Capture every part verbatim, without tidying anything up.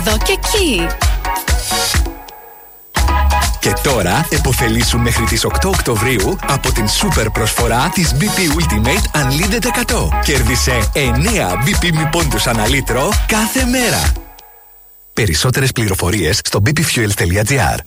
Εδώ και εκεί. Και τώρα επωφελήσου μέχρι τις οκτώ Οκτωβρίου από την σούπερ προσφορά της μπι πι Ultimate Unlimited εκατό. Κέρδισε εννέα μπι πι μη πόντους ανά λίτρο κάθε μέρα. Περισσότερες πληροφορίες στο μπι πι fuels τελεία τζι άρ.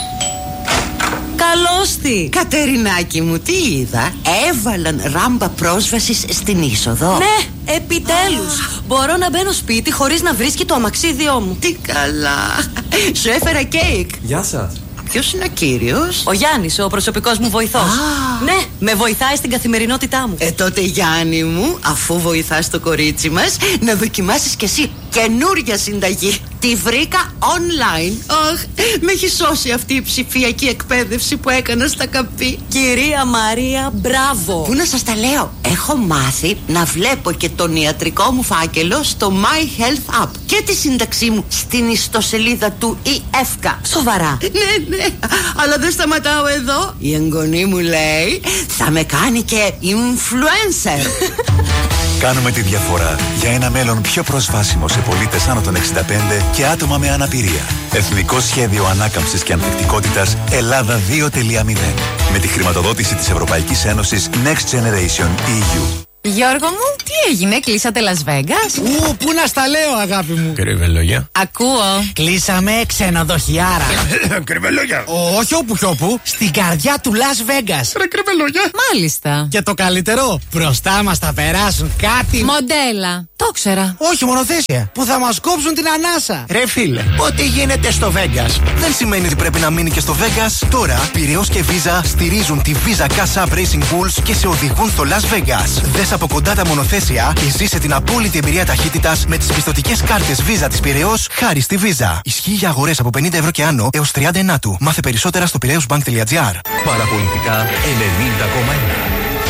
Καλώς τη! Κατερινάκη μου, τι είδα? Έβαλαν ράμπα πρόσβασης στην είσοδο. Ναι, επιτέλους! Ah. Μπορώ να μπαίνω σπίτι χωρίς να βρίσκει το αμαξίδιό μου. Τι καλά! Σου έφερα κέικ. Γεια σας. Ποιος είναι ο κύριος? Ο Γιάννης, ο προσωπικός μου βοηθός. Ah. Ναι, με βοηθάει στην καθημερινότητά μου. Ε, τότε Γιάννη μου, αφού βοηθάς το κορίτσι μας, να δοκιμάσεις κι εσύ καινούρια συνταγή. Τη βρήκα online. Αχ, με έχει σώσει αυτή η ψηφιακή εκπαίδευση που έκανα στα καπί. Κυρία Μαρία, μπράβο. Πού να σας τα λέω? Έχω μάθει να βλέπω και τον ιατρικό μου φάκελο στο My Health App και τη σύνταξή μου στην ιστοσελίδα του ι εφ κέι. Σοβαρά? Ναι, ναι, αλλά δεν σταματάω εδώ. Η εγγονή μου λέει θα με κάνει και influencer. Κάνουμε τη διαφορά για ένα μέλλον πιο προσβάσιμο σε πολίτες άνω των εξήντα πέντε και άτομα με αναπηρία. Εθνικό Σχέδιο Ανάκαμψης και Ανθεκτικότητας Ελλάδα δύο τελεία μηδέν. Με τη χρηματοδότηση της Ευρωπαϊκής Ένωσης Next Generation ι γιου. Γιώργο μου, τι έγινε, κλείσατε Las Vegas? Ου, πού να στα λέω, αγάπη μου. Κρυβελόγια. Ακούω. Κλείσαμε ξενοδοχιάρα. Κρυβελόγια. Όχι όπου κι όπου, στην καρδιά του Las Vegas. Ρε κρυβελόγια. Μάλιστα. Και το καλύτερο, μπροστά μας θα περάσουν κάτι. Μοντέλα. Το ήξερα. Όχι, μονοθέσια. Που θα μας κόψουν την ανάσα. Ρε φίλε, ό,τι γίνεται στο Vegas δεν σημαίνει ότι πρέπει να μείνει και στο Vegas. Τώρα, Πειραιώς και Visa στηρίζουν τη Visa Cash App Racing Pools και σε οδηγούν στο Las Vegas. Δες από κοντά τα μονοθέσια και ζήσε την απόλυτη εμπειρία ταχύτητας με τις πιστωτικές κάρτες Visa της Πειραιώς χάρη στη Visa. Ισχύει για αγορές από πενήντα ευρώ και άνω έως τριάντα ενάτου. Μάθε περισσότερα στο πειραιώσbank τελεία τζι άρ. Παραπολιτικά ενενήντα κόμμα ένα.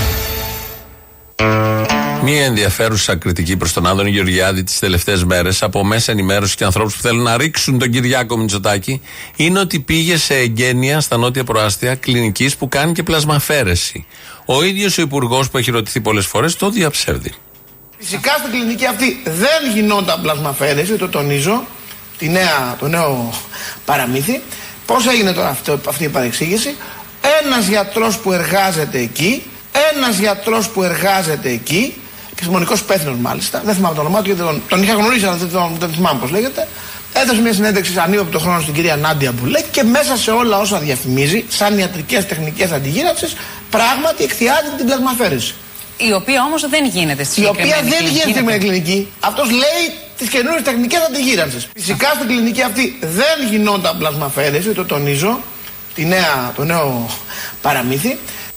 Μία ενδιαφέρουσα κριτική προς τον Άδωνη Γεωργιάδη τις τελευταίες μέρες από μέσα ενημέρωση και ανθρώπους που θέλουν να ρίξουν τον Κυριάκο Μητσοτάκη είναι ότι πήγε σε εγγένεια στα νότια προάστια κλινικής που κάνει και πλασμαφέρεση. Ο ίδιος ο υπουργός που έχει ρωτηθεί πολλές φορές το διαψεύδει. Φυσικά στην κλινική αυτή δεν γινόταν πλασμαφέρεση, το τονίζω, τη νέα, το νέο παραμύθι. Πώς έγινε τώρα αυτό, αυτή η παρεξήγηση? Ένας γιατρός που εργάζεται εκεί, ένας γιατρός που εργάζεται εκεί, επιστημονικός υπεύθυνος μάλιστα, δεν θυμάμαι το όνομά του γιατί τον, τον είχα γνωρίσει αλλά δεν, τον, δεν θυμάμαι πώς λέγεται, έδωσε μια συνέντευξη ανύποπτο χρόνο στην κυρία Νάντια Μπουλέ και μέσα σε όλα όσα διαφημίζει, σαν ιατρικές τεχνικές αντιγύρανσης, πράγματι εκθιάζει την πλασμαφέρεση. Η οποία όμως δεν γίνεται στη συγκεκριμένη κλινική. Η οποία δεν γίνεται στην κλινική. Αυτός λέει τις καινούριες τεχνικές αντιγύρανσης. Φυσικά στην κλινική αυτή δεν γινόταν πλασμαφέρεση, το τονίζω, τη νέα, το νέο παραμύθι.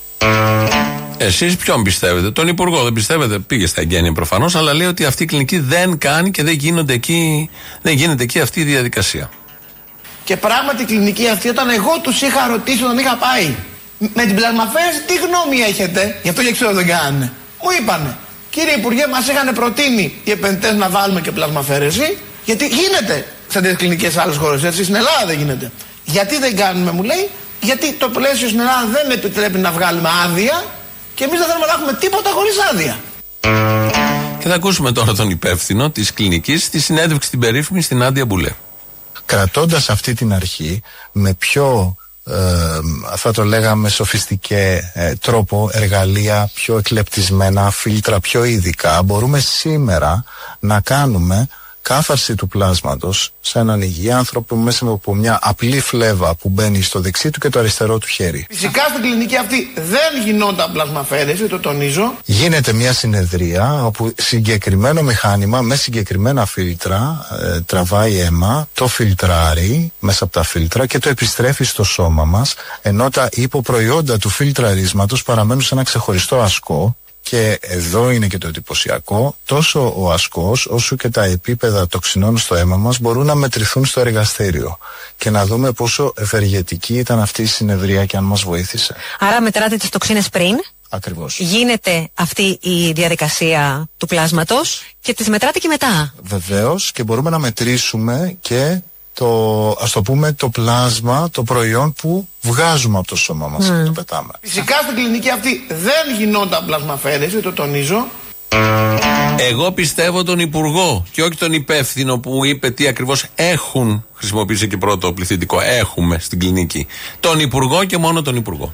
Εσείς ποιον πιστεύετε? Τον υπουργό δεν πιστεύετε? Πήγε στα εγγένεια προφανώς, αλλά λέει ότι αυτή η κλινική δεν κάνει και δεν, γίνονται εκεί, δεν γίνεται εκεί αυτή η διαδικασία. Και πράγματι η κλινική αυτή, όταν εγώ τους είχα ρωτήσει, όταν είχα πάει, με την πλασμαφέρεση τι γνώμη έχετε? Γι' αυτό και ξέρω δεν κάνανε. Μου είπανε, κύριε Υπουργέ, μας είχαν προτείνει οι επενδυτές να βάλουμε και πλασμαφέρεση, γιατί γίνεται σε τέτοιες κλινικές σε άλλες χώρες, έτσι, στην Ελλάδα δεν γίνεται. Γιατί δεν κάνουμε, μου λέει? Γιατί το πλαίσιο στην Ελλάδα δεν επιτρέπει να βγάλουμε άδεια και εμείς δεν θέλουμε να έχουμε τίποτα χωρίς άδεια. Και θα ακούσουμε τώρα τον υπεύθυνο της κλινικής στη συνέντευξη την περίφημη στην Νάντια Μπουλέ. Κρατώντας αυτή την αρχή με πιο ε, θα το λέγαμε σοφιστικέ ε, τρόπο, εργαλεία πιο εκλεπτισμένα, φίλτρα πιο ειδικά, μπορούμε σήμερα να κάνουμε κάθαρση του πλάσματος σε έναν υγιή άνθρωπο μέσα από μια απλή φλέβα που μπαίνει στο δεξί του και το αριστερό του χέρι. Φυσικά στην κλινική αυτή δεν γινόταν πλασμαφέρεση, το τονίζω. Γίνεται μια συνεδρία όπου συγκεκριμένο μηχάνημα με συγκεκριμένα φίλτρα ε, τραβάει αίμα, το φιλτράρει μέσα από τα φίλτρα και το επιστρέφει στο σώμα μας, ενώ τα υποπροϊόντα του φιλτραρίσματος παραμένουν σε ένα ξεχωριστό ασκό. Και εδώ είναι και το εντυπωσιακό, τόσο ο ασκός όσο και τα επίπεδα τοξινών στο αίμα μας μπορούν να μετρηθούν στο εργαστήριο και να δούμε πόσο ευεργετική ήταν αυτή η συνεδρία και αν μας βοήθησε. Άρα μετράτε τις τοξίνες πριν. Ακριβώς. Γίνεται αυτή η διαδικασία του πλάσματος και τις μετράτε και μετά. Βεβαίως, και μπορούμε να μετρήσουμε και το, ας το πούμε, το πλάσμα, το προϊόν που βγάζουμε από το σώμα μας mm. και το πετάμε. Φυσικά στην κλινική αυτή δεν γινόταν πλασμαφέρεση, το τονίζω. Εγώ πιστεύω τον υπουργό και όχι τον υπεύθυνο που είπε τι ακριβώς έχουν. Χρησιμοποίησε και πρώτο πληθυντικό. Έχουμε στην κλινική. Τον υπουργό και μόνο τον υπουργό.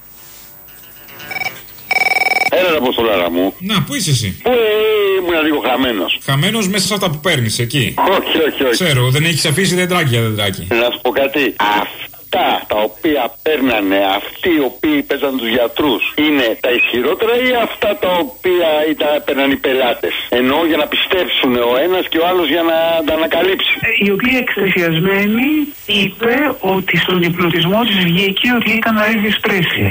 Έλα, Αποστολάρα μου. Να, πού είσαι εσύ? Πού ήμουν λίγο χαμένος. Χαμένος μέσα σε αυτά που παίρνεις εκεί. Όχι, όχι, όχι. Ξέρω, δεν έχεις αφήσει δεντράκι για δεντράκι. Να σου πω κάτι. Αυτά τα οποία παίρνανε αυτοί οι οποίοι παίζαν τους γιατρούς είναι τα ισχυρότερα ή αυτά τα οποία ήταν, παίρναν οι πελάτες? Εννοώ για να πιστέψουν ο ένας και ο άλλος για να τα ανακαλύψει. Η οποία εκστασιασμένη είπε ότι στον διπλωτισμό της βγήκε ότι ήταν αίδης πρέσια.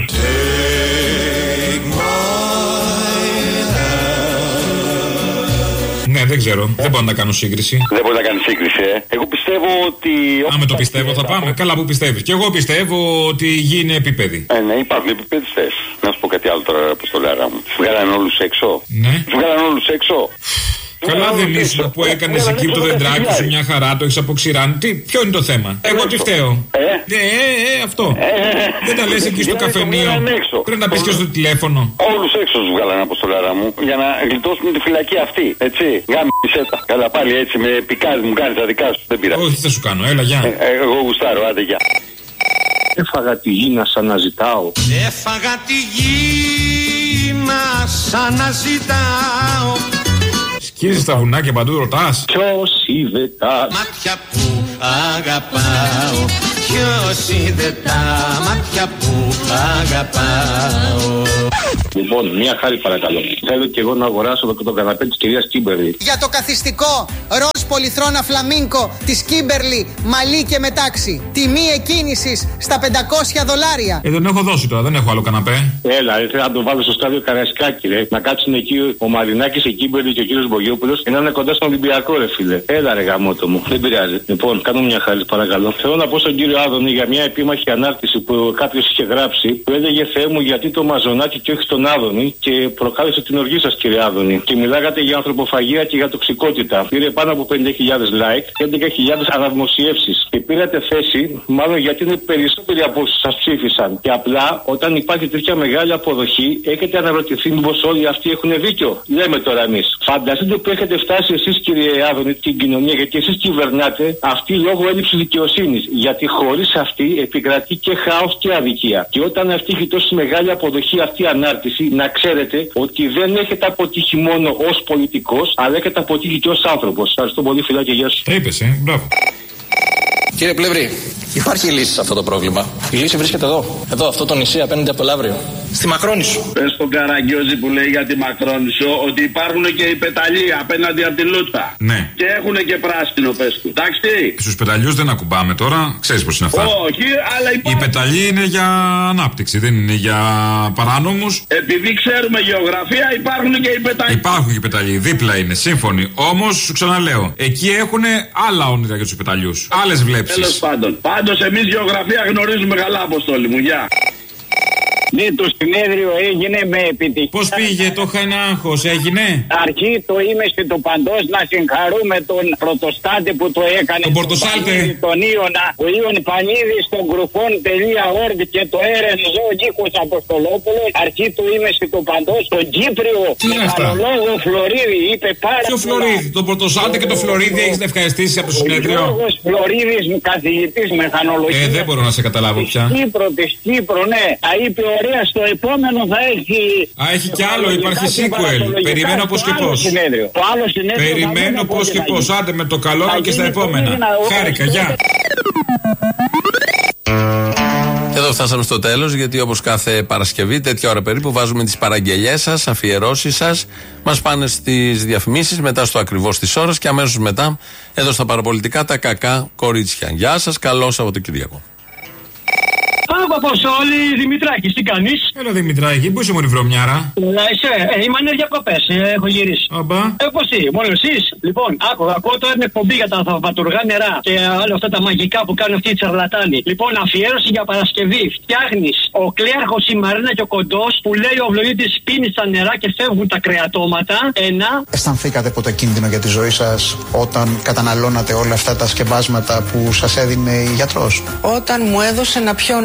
Ναι, δεν ξέρω. Δεν μπορώ να κάνω σύγκριση. Δεν μπορεί να κάνει σύγκριση, ε. Εγώ πιστεύω ότι. Α, με το πιστεύω θα πάμε. Καλά που πιστεύεις. Και εγώ πιστεύω ότι η γη είναι επίπεδη. Ε, ναι, υπάρχουν επίπεδιστές. Να σου πω κάτι άλλο τώρα, Αποστολάρα μου. Σου βγάλανε όλους έξω. Ναι. Σου βγάλανε όλους έξω. Καλά δεν ήσουν που έκανες εκεί το δεντράκι σου μια χαρά, το έχεις αποξηράνει. Τι, ποιο είναι το θέμα? Εγώ τι φταίω? Ε, ε, ε, αυτό. Δεν τα λες εκεί στο καφενείο. Πρέπει να πεις και στο τηλέφωνο. Όλους έξω σου βγάλανε, Αποστολάρα μου, για να γλιτώσουν τη φυλακή αυτή. Έτσι. Γάμισε τα. Καλά πάλι έτσι με πικάρι μου κάνει τα δικά σου. Δεν πειράζει. Όχι, θα σου κάνω. Έλα, γεια. Εγώ γουστάρω, άντε γεια. Έφαγα τη γη να σ' αναζητάω. Έφαγα τη γη να σ' αναζητάω. Σκίζεις τα βουνάκια παντού, ρωτάς. Ποιος είδε τα μάτια που αγαπάω? Ποιος είδε τα μάτια που αγαπάω? Λοιπόν, μια χάρη παρακαλώ. Θέλω και εγώ να αγοράσω το, το καναπέ της κυρίας Κίμπερλι. Για το καθιστικό ροζ πολυθρόνα φλαμίνκο της Κίμπερλι, μαλλί και μετάξι. Τιμή εκκίνησης στα πεντακόσια δολάρια. Ε, δεν έχω δώσει τώρα, δεν έχω άλλο καναπέ. Έλα, θέλω να το βάλω στο στάδιο Καραϊσκάκη, ρε. Να κάτσουν εκεί ο Μαρινάκης, η Κίμπερλι και ο κύριος Μπογιόπουλος και να είναι κοντά στον Ολυμπιακό, ρε φίλε. Έλα, ρε γαμότο μου. Δεν πειράζει. Λοιπόν, κάνω μια χάρη παρακαλώ. Θέλω να πω στον κύριο Άδωνη για μια επίμαχη ανάρτηση που κάποιος είχε γράψει που έλεγε Θεέ μου γιατί το Μαζονάκι και όχι τον Άδωνη και προκάλεσε την οργή σας, κύριε Άδωνη. Και μιλάγατε για ανθρωποφαγία και για τοξικότητα. Πήρε πάνω από πενήντα χιλιάδες like και έντεκα χιλιάδες αναδημοσιεύσεις. Και πήρατε θέση, μάλλον γιατί είναι περισσότεροι από όσους σας ψήφισαν. Και απλά όταν υπάρχει τέτοια μεγάλη αποδοχή, έχετε αναρωτηθεί μήπως όλοι αυτοί έχουν δίκιο? Λέμε τώρα εμείς. Φανταστείτε που έχετε φτάσει εσείς, κύριε Άδωνη, την κοινωνία, γιατί εσείς κυβερνάτε αυτή λόγω έλλειψης δικαιοσύνης. Γιατί χωρίς αυτή επικρατεί και χάος και αδικία. Και όταν αυτή έχει τόσο μεγάλη αποδοχή αυτή η ανάρτηση, να ξέρετε ότι δεν έχετε αποτύχει μόνο ως πολιτικός, αλλά έχετε αποτύχει και ως άνθρωπος. Ευχαριστώ πολύ, φιλά και γεια σου. Τα είπες, ε, μπράβο. Κύριε Πλεύρη, υπάρχει λύση σε αυτό το πρόβλημα. Η λύση βρίσκεται εδώ. Εδώ, αυτό το νησί απέναντι από το Λαύριο. Στη Μακρόνισσο. Πες στον Καραγκιόζη που λέει για τη Μακρόνισσο ότι υπάρχουν και οι πεταλοί απέναντι από τη Λούτσα. Ναι. Και έχουν και πράσινο, πες του. Εντάξει. Στους πεταλιούς δεν ακουμπάμε τώρα. Ξέρεις πώς είναι αυτά. Όχι, αλλά υπάρχουν. Οι πεταλοί είναι για ανάπτυξη, δεν είναι για παράνομους. Επειδή ξέρουμε γεωγραφία, υπάρχουν και οι πεταλοί. Υπάρχουν και οι πεταλοί, δίπλα είναι, σύμφωνοι. Όμως, σου ξαναλέω, εκεί έχουν άλλα όνειρα για τους πεταλιούς. Άλλες βλέψεις. Τέλος πάντων. Πάντως, εμείς γεωγραφία γνωρίζουμε καλά, Αποστόλη μου. Γεια. Ναι, το συνέδριο έγινε με επιτυχία. Πώς πήγε, το είχα ένα άγχος, έγινε. Αρχή το είμαι στο παντός να συγχαρούμε τον πρωτοστάτη που το έκανε. Τον Πορτοσάλτε. Τον Ιωνα. Ο Ιων Πανίδης στον γκρουφών τελεία org και το έρενζε ο Νίκος Αποστολόπουλος. Αρχή το είμαι στο παντός. Τον Κύπριο μηχανολόγο Φλωρίδη είπε πάρα Ποιο Φλωρίδη, τον Πορτοσάλτε και τον Φλωρίδη έχεις να ευχαριστήσει από το συνέδριο. Ο Γιώργος Φλωρίδης, καθηγητής μηχανολογίας. Ε, δεν μπορώ να σε καταλάβω πια. Κύπρο, της Κύπρο, ναι. Θα είπε ωραία, στο επόμενο θα έχει. Α, έχει κι άλλο, υπάρχει sequel. Περιμένω πώς και πώς. Το άλλο συνέδριο. Περιμένω πώς και πώς. Άντε με το καλό και στα επόμενα. Χάρηκα, γεια. Και εδώ φτάσαμε στο τέλος, γιατί όπως κάθε Παρασκευή, τέτοια ώρα περίπου, βάζουμε τις παραγγελιές σας, αφιερώσεις σας. Μας πάνε στις διαφημίσεις, μετά στο ακριβώς της ώρας και αμέσως μετά, εδώ στα παραπολιτικά, τα κακά κορίτσια. Γεια σας, καλό Σαββατοκύριακο. Αποστόλη, Δημητράκη, τι κάνεις? Έλα Δημητράκη, πού είσαι μωρή βρωμιάρα? Να είσαι, ε, είμαι ανέβη διακοπές, ε, έχω γυρίσει. Αμπά. Ε, πώς τι, μόνο εσείς? Λοιπόν, άκου, ακούω τώρα την εκπομπή για τα θαυματουργά νερά και όλα αυτά τα μαγικά που κάνουν αυτοί οι τσαρλατάνοι. Λοιπόν, αφιέρωση για Παρασκευή. Φτιάχνεις ο κλέαρχος, η Μαρίνα και ο Κοντός που λέει ο Βλογίτης πίνει στα νερά και φεύγουν τα κρεατώματα. Ένα. Αισθανθήκατε ποτέ κίνδυνο για τη ζωή σας όταν καταναλώνατε όλα αυτά τα σκευάσματα που σας έδινε η γιατρός? Όταν μου έδωσε να πιω νεύτη.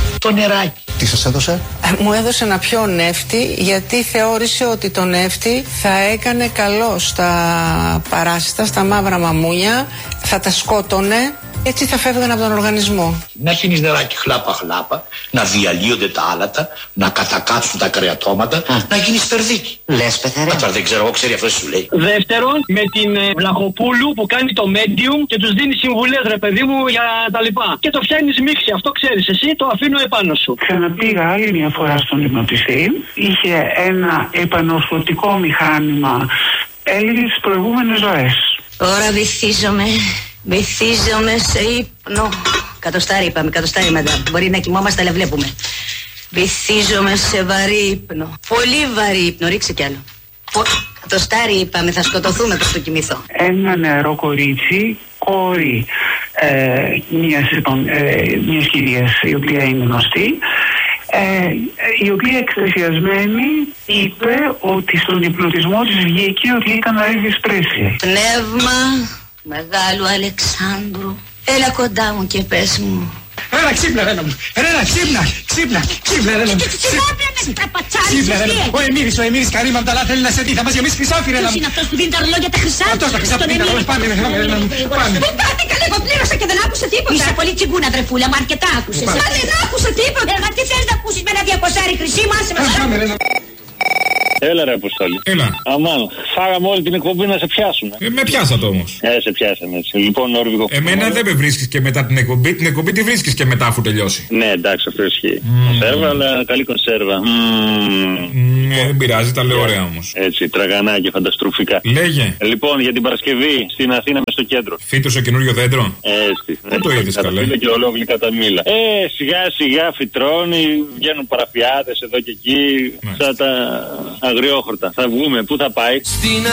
Το νεράκι. Τι σας έδωσε? Ε, μου έδωσε ένα πιο νεύτη, γιατί θεώρησε ότι το νεύτη θα έκανε καλό στα παράσιτα, στα μαύρα μαμούνια, θα τα σκότωνε, έτσι θα φεύγαν από τον οργανισμό. Να πίνεις νεράκι χλάπα χλάπα, να διαλύονται τα άλατα, να κατακάτσουν τα κρεατώματα, mm. να γίνεις περδίκι. Λες πεθερέ. Τώρα δεν ξέρω, εγώ ξέρει αυτό σου λέει. Δεύτερον, με την ε, Βλαχοπούλου που κάνει το medium και τους δίνει συμβουλές, ρε παιδί μου, για τα λοιπά. Και το φτιάχνεις μίξη, αυτό ξέρεις εσύ, το αφήνω επάνω σου. Ξαναπήγα άλλη μια φορά στον υπνοτιστή. Είχε ένα επανορθωτικό μηχάνημα, έλεγε τις προηγούμενες ζωές. Τώρα βυθίζομαι. Βυθίζομαι σε ύπνο. Κατοστάρι είπαμε, κατοστάρι μετά. Μπορεί να κοιμόμαστε, αλλά βλέπουμε. Βυθίζομαι σε βαρύ ύπνο. Πολύ βαρύ ύπνο, ρίξε κι άλλο. Κατοστάρι είπαμε, θα σκοτωθούμε προς το κοιμηθώ. Ένα νεαρό κορίτσι, κόρη ε, μιας, λοιπόν, ε, μιας κυρίας η οποία είναι γνωστή, ε, η οποία εκστασιασμένη είπε ότι στον υπνοτισμό της βγήκε ότι ήταν αριστρέσια. Πνεύμα Μεγάλου Αλεξάνδρου, έλα κοντά μου και πες μου. Έλα ξύπνα Ρένα μου, Ρένα ξύπνα, ξύπνα, ξύπνα Ρένα μου. Ξύπνα Ρένα μου, ο Εμμύρης, ο Εμμύρης Καρύμ Αμπταλά θέλει να σε δει, θα μας γεμίσει χρυσάφι Ρένα μου. Ποιος είναι αυτός που δίνει τα ρολόγια τα χρυσάφι? Αυτός τα χρυσάφι δίνει τα ρολόγια, πάμε Ρένα μου, πάμε. Πού πάτε καλέ, εγώ πλήρωσα και δεν άκουσα τίποτα. Είσαι πολύ τσιγκούνα τρεφούλα, μα αρκετά άκουσες. Μα δεν άκουσα τίποτα, μα τι θες να ακούσεις με ένα διακοσάρι χρυσή, μα άσε με. Έλα ρε Αποστόλη. Έλα. Αμάν, φάγαμε όλη την εκπομπή να σε πιάσουμε. Ε, με πιάσατε όμως. Ε, σε πιάσαμε έτσι. Λοιπόν, Νόρβηγο. Εμένα δεν με βρίσκεις και μετά την εκπομπή. Την εκπομπή τη βρίσκεις και μετά αφού τελειώσει. Ναι, εντάξει, αυτό ισχύει. Mm. Κονσέρβα, αλλά καλή κονσέρβα. Mm. Mm, ε, δεν πειράζει, τα λέω ωραία όμως. Έτσι, τραγανά και φανταστροφικά. Λέγε. Λοιπόν, για την Παρασκευή στην Αθήνα με στο κέντρο. Φύτωσε καινούριο δέντρο. Έτσι. Δεν το είδες καλέ. Και ολόκληρα τα μήλα. Ε, σιγά σιγά φυτρώνει, βγαίνουν παραφιάδες εδώ και εκεί. Ναι. Σαν τα αγριόχορτα. Θα βγούμε, πού θα πάει? Στην